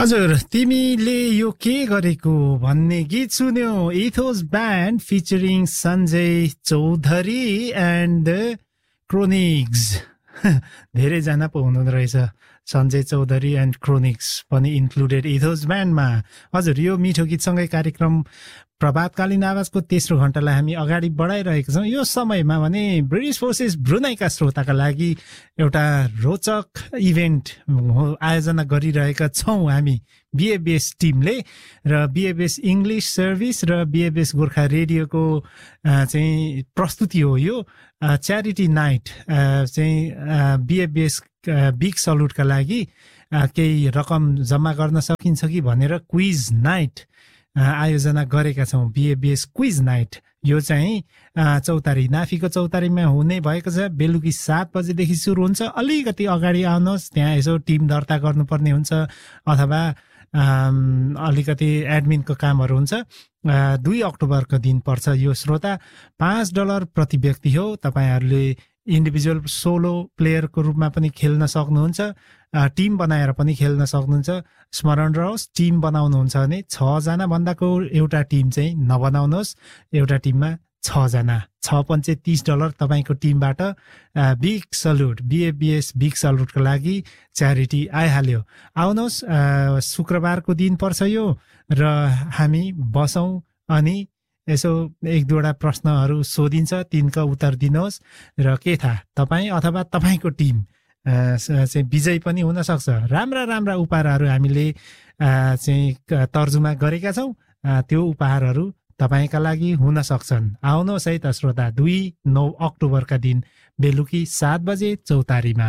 हजुर, तिमीले यो के गरेको भन्ने गीत सुन्यो। Ethos band featuring Sanjay Chaudhary and क्रोनिक्स। धेरैजना पो हुनुहुँदो रहेछ, सञ्जय चौधरी एन्ड क्रोनिक्स पनि इन्क्लुडेड इथोस ब्यान्डमा। हजुर, यो मिठो गीतसँगै कार्यक्रम प्रभातकालीन आवाजको तेस्रो घण्टालाई हामी अगाडि बढाइरहेका छौँ। यो समयमा भने ब्रिटिस फोर्सेस ब्रुनाईका श्रोताका लागि एउटा रोचक इभेन्ट आयोजना गरिरहेका छौँ हामी बिएबीएस टिमले। र बिएबीएस इङ्ग्लिस सर्भिस र बिएबीएस गोर्खा रेडियोको चाहिँ प्रस्तुति हो यो च्यारिटी नाइट। चाहिँ बिएबीएस बिग सल्युटका लागि केही रकम जम्मा गर्न सकिन्छ कि भनेर क्विज नाइट आयोजना गरेका छौँ, बिएबीएस क्विज नाइट। यो चाहिँ चौतारी नाफीको चौतारीमा हुने भएको छ। बेलुकी 7 बजेदेखि सुरु हुन्छ। अलिकति अगाडि आउनुहोस्, त्यहाँ यसो टिम दर्ता गर्नुपर्ने हुन्छ अथवा अलिकति एडमिनको कामहरू हुन्छ। 2 अक्टोबरको दिन पर्छ यो। श्रोता $5 प्रति व्यक्ति हो। तपाईँहरूले इन्डिभिजुअल सोलो प्लेयरको रूपमा पनि खेल्न सक्नुहुन्छ, टिम बनाएर पनि खेल्न सक्नुहुन्छ। स्मरण रहोस्, टिम बनाउनुहुन्छ भने 6 जना भन्दाको एउटा टिम चाहिँ नबनाउनुहोस्। एउटा टिममा 6 जना, 6 पंचे $30 तपाईँको टिमबाट बिग सल्युट, बिएबीएस बिग सल्युटको लागि च्यारिटी आइहाल्यो। आउनुहोस्, शुक्रबारको दिन पर्छ यो र हामी बसौँ अनि यसो 1-2वटा प्रश्नहरू सोधिन्छ, तिनका उत्तर दिनुहोस् र के थाहा तपाईँ अथवा तपाईँको टिम चाहिँ विजय पनि हुन सक्छ। राम्रा राम्रा उपहारहरू हामीले चाहिँ तर्जुमा गरेका छौँ। त्यो उपहारहरू तपाईँका लागि हुन सक्छन्। आउनुहोस् है त श्रोता, 2-9 अक्टोबरका दिन बेलुकी 7 बजे चौतारीमा।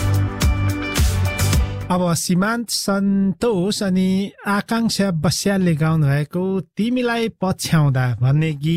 अब सीमान्त सन्तोष अनि आकांक्षा बस्यालले गाउनु भएको तिमीलाई पछ्याउँदा भन्ने गीत